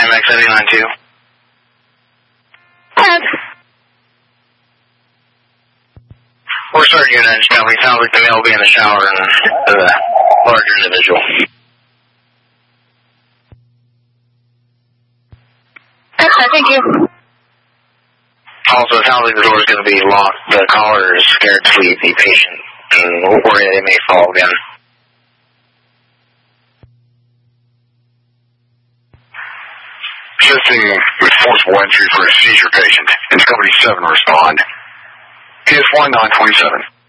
Dynamic 792. We're starting unit engine company. Sounds like the male will be in the shower and the larger individual. Okay, thank you. Also, it sounds like the door is going to be locked. The caller is scared to leave the patient and worried they may fall again. Assisting with forcible entry for a seizure patient. It's company 7 respond. PS 1927.